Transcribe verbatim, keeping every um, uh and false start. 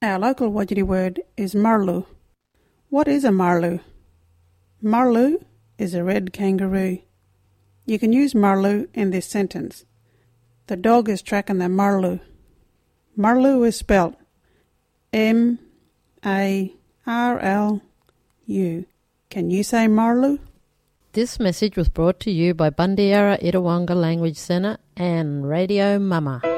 Our local Wajiri word is marlu. What is a marlu? Marlu is a red kangaroo. You can use marlu in this sentence. The dog is tracking the marlu. Marlu is spelt M A R L U. Can you say marlu? This message was brought to you by Bundiara Itawanga Language Centre and Radio Mama.